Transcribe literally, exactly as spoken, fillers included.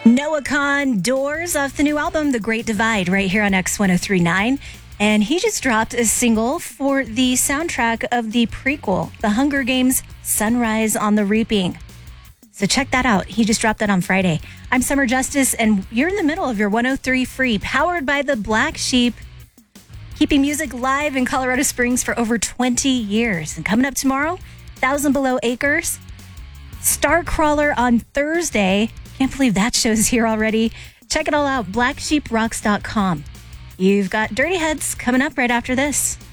Noah Kahan, Doors, off the new album, The Great Divide, right here on X ten thirty-nine. And he just dropped a single for the soundtrack of the prequel, The Hunger Games: Sunrise on the Reaping. So check that out. He just dropped that on Friday. I'm Summer Justice, and you're in the middle of your one oh three Free, powered by the Black Sheep, keeping music live in Colorado Springs for over twenty years. And coming up tomorrow, Thousand Below Acres, Starcrawler on Thursday. Can't believe that show's here already. Check it all out, black sheep rocks dot com. You've got Dirty Heads coming up right after this.